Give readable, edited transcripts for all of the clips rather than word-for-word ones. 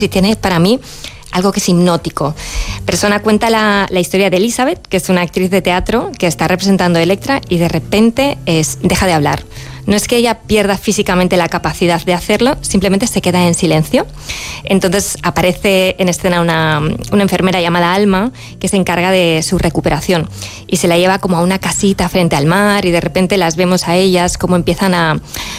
Y tiene para mí algo que es hipnótico. Persona cuenta la historia de Elizabeth, que es una actriz de teatro que está representando a Electra y de repente deja de hablar. No es que ella pierda físicamente la capacidad de hacerlo, simplemente se queda en silencio. Entonces aparece en escena una enfermera llamada Alma que se encarga de su recuperación y se la lleva como a una casita frente al mar y de repente las vemos a ellas como empiezan a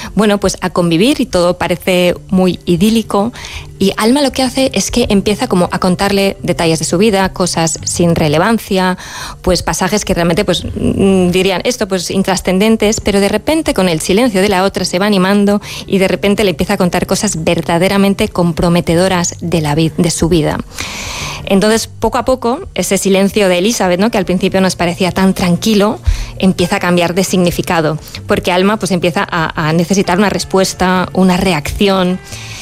convivir y todo parece muy idílico. Y Alma lo que hace es que empieza como a contarle detalles de su vida, cosas sin relevancia, pues pasajes que realmente pues dirían esto pues intrascendentes, pero de repente con el silencio de la otra se va animando y de repente le empieza a contar cosas verdaderamente comprometedoras de su vida. Entonces, poco a poco, ese silencio de Elizabeth, ¿no?, que al principio nos parecía tan tranquilo, empieza a cambiar de significado, porque Alma pues empieza a necesitar una respuesta, una reacción.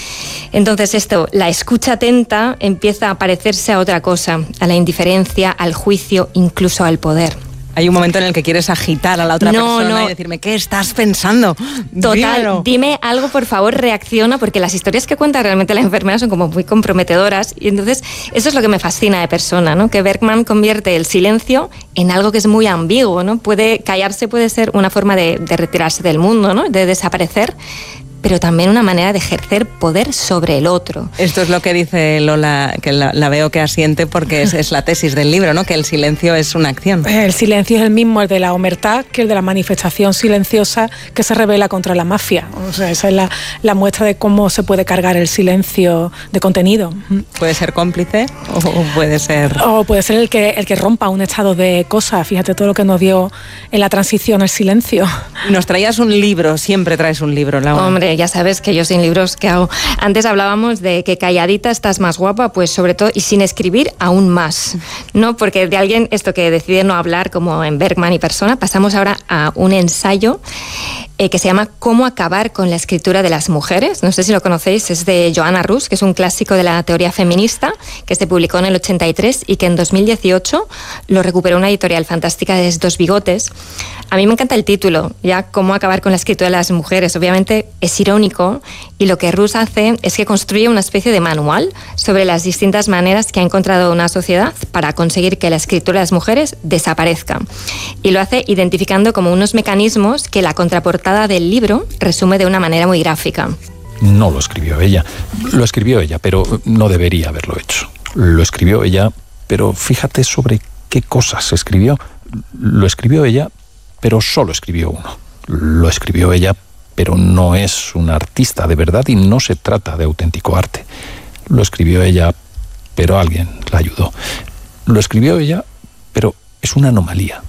Entonces la escucha atenta empieza a parecerse a otra cosa, a la indiferencia, al juicio, incluso al poder. Hay un momento en el que quieres agitar a la otra persona y decirme, ¿qué estás pensando? Total, dímelo. Dime algo, por favor, reacciona, porque las historias que cuenta realmente la enfermera son como muy comprometedoras y entonces eso es lo que me fascina de Persona, ¿no? Que Bergman convierte el silencio en algo que es muy ambiguo, ¿no? Callarse puede ser una forma de retirarse del mundo, ¿no?, de desaparecer, pero también una manera de ejercer poder sobre el otro. Esto es lo que dice Lola, que la veo que asiente porque es la tesis del libro, ¿no?, que el silencio es una acción. El silencio es el mismo, el de la omertá, que el de la manifestación silenciosa que se revela contra la mafia. O sea, esa es la muestra de cómo se puede cargar el silencio de contenido. ¿Puede ser cómplice o puede ser...? O puede ser el que rompa un estado de cosas. Fíjate todo lo que nos dio en la transición el silencio. Nos traías un libro, siempre traes un libro, Laura. Hombre, ya sabes que yo sin libros, ¿qué hago? Antes hablábamos de que calladita estás más guapa, pues sobre todo, y sin escribir aún más, ¿no? Porque de alguien, esto que decide no hablar, como en Bergman y Persona, pasamos ahora a un ensayo que se llama ¿Cómo acabar con la escritura de las mujeres? No sé si lo conocéis, es de Joanna Russ, que es un clásico de la teoría feminista, que se publicó en el 83 y que en 2018 lo recuperó una editorial fantástica de Dos Bigotes. A mí me encanta el título, ya ¿Cómo acabar con la escritura de las mujeres? Obviamente es irónico y lo que Russ hace es que construye una especie de manual sobre las distintas maneras que ha encontrado una sociedad para conseguir que la escritura de las mujeres desaparezca. Y lo hace identificando como unos mecanismos que la contraportada del libro resume de una manera muy gráfica. No lo escribió ella. Lo escribió ella, pero no debería haberlo hecho. Lo escribió ella, pero fíjate sobre qué cosas escribió. Lo escribió ella, pero solo escribió uno. Lo escribió ella, pero no es una artista de verdad y no se trata de auténtico arte. Lo escribió ella, pero alguien la ayudó. Lo escribió ella, pero es una anomalía.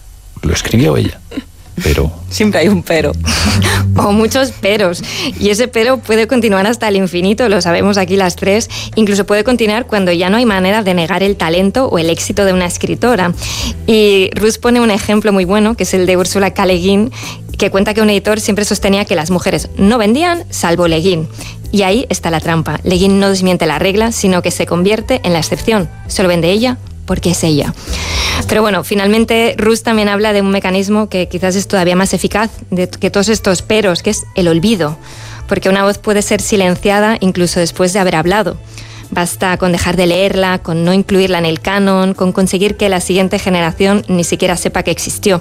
Lo escribió ella, pero... Siempre hay un pero. O muchos peros. Y ese pero puede continuar hasta el infinito, lo sabemos aquí las tres. Incluso puede continuar cuando ya no hay manera de negar el talento o el éxito de una escritora. Y Russ pone un ejemplo muy bueno, que es el de Ursula K. Le Guin, que cuenta que un editor siempre sostenía que las mujeres no vendían, salvo Le Guin. Y ahí está la trampa. Le Guin no desmiente la regla, sino que se convierte en la excepción. Solo vende ella porque es ella. Pero bueno, finalmente Russ también habla de un mecanismo que quizás es todavía más eficaz de que todos estos peros, que es el olvido, porque una voz puede ser silenciada incluso después de haber hablado. Basta con dejar de leerla, con no incluirla en el canon, con conseguir que la siguiente generación ni siquiera sepa que existió.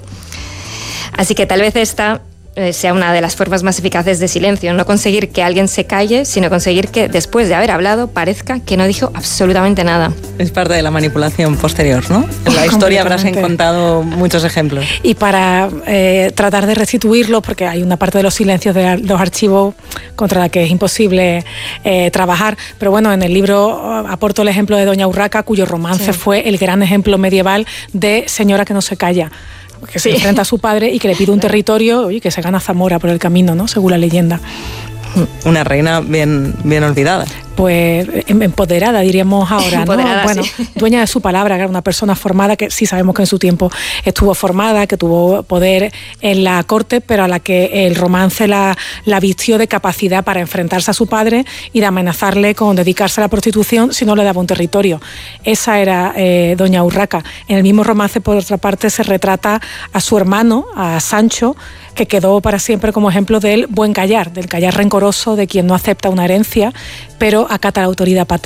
Así que tal vez esta sea una de las formas más eficaces de silencio, no conseguir que alguien se calle, sino conseguir que después de haber hablado parezca que no dijo absolutamente nada. Es parte de la manipulación posterior, ¿no? En la historia habrás encontrado muchos ejemplos. Y para tratar de restituirlo, porque hay una parte de los silencios de los archivos contra la que es imposible trabajar, pero bueno, en el libro aporto el ejemplo de Doña Urraca, cuyo romance fue el gran ejemplo medieval de señora que no se calla, que se enfrenta a su padre y que le pide un territorio y que se gana Zamora por el camino, ¿no?, según la leyenda. Una reina bien olvidada. Pues empoderada, diríamos ahora, ¿no? Empoderada, bueno, sí. Dueña de su palabra, que era una persona formada, que sí sabemos que en su tiempo estuvo formada, que tuvo poder en la corte, pero a la que el romance la vistió de capacidad para enfrentarse a su padre y de amenazarle con dedicarse a la prostitución si no le daba un territorio. Esa era Doña Urraca. En el mismo romance, por otra parte, se retrata a su hermano, a Sancho, que quedó para siempre como ejemplo del buen callar, del callar rencoroso de quien no acepta una herencia, pero acata la autoridad paterna.